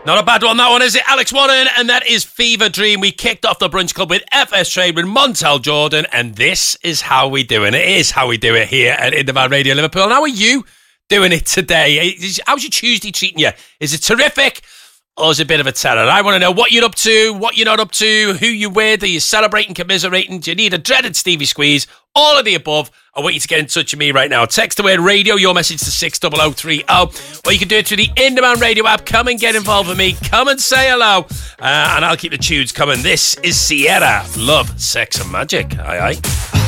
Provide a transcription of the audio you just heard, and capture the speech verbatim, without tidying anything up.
Not a bad one, that one, is it? Alex Warren, and that is Fever Dream. We kicked off the Brunch Club with F S Trade with Montel Jordan, and this is how we do it. It is how we do it here at Indie Radio Liverpool. And how are you doing it today? How's your Tuesday treating you? Is it terrific? Or is it a bit of a terror? I want to know what you're up to, what you're not up to, who you're with, are you celebrating, commiserating, do you need a dreaded Stevie Squeeze? All of the above. I want you to get in touch with me right now. Text away radio, your message to six oh oh three oh. Or you can do it through the Indie Radio app. Come and get involved with me. Come and say hello. Uh, and I'll keep the tunes coming. This is Sierra. Love, Sex and Magic. Aye, aye.